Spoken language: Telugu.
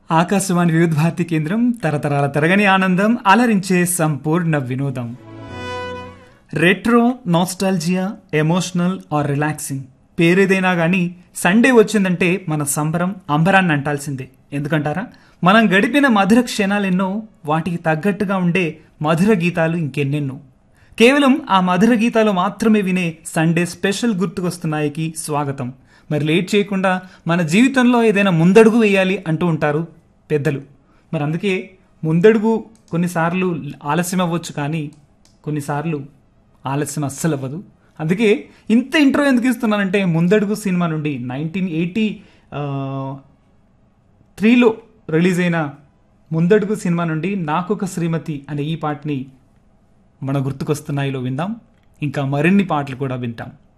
ఆకాశవాణి వివిధ భారతి కేంద్రం తరతరాల తరగని ఆనందం అలరించే సంపూర్ణ వినోదం. Retro, nostalgia, emotional are relaxing పేరేదైనా గానీ సండే వచ్చిందంటే మన సంబరం అంబరాన్ని అంటాల్సిందే. ఎందుకంటారా, మనం గడిపిన మధుర క్షణాలెన్నో, వాటికి తగ్గట్టుగా ఉండే మధుర గీతాలు ఇంకెన్నెన్నో. కేవలం ఆ మధుర గీతాలు మాత్రమే వినే సండే స్పెషల్ గుర్తుకొస్తున్నాయికి స్వాగతం. మరి లేట్ చేయకుండా మన జీవితంలో ఏదైనా ముందడుగు వేయాలి అంటూ ఉంటారు పెద్దలు. మరి అందుకే ముందడుగు కొన్నిసార్లు ఆలస్యం అవ్వచ్చు, కానీ కొన్నిసార్లు ఆలస్యం అస్సలు అవ్వదు. అందుకే ఇంత ఇంట్రో ఎందుకు ఇస్తున్నానంటే, ముందడుగు సినిమా నుండి 1983లో రిలీజ్ అయిన ముందడుగు సినిమా నుండి నాకొక శ్రీమతి అనే ఈ పాటని మన గుర్తుకొస్తున్నాయిలో విందాం. ఇంకా మరిన్ని పాటలు కూడా వింటాం.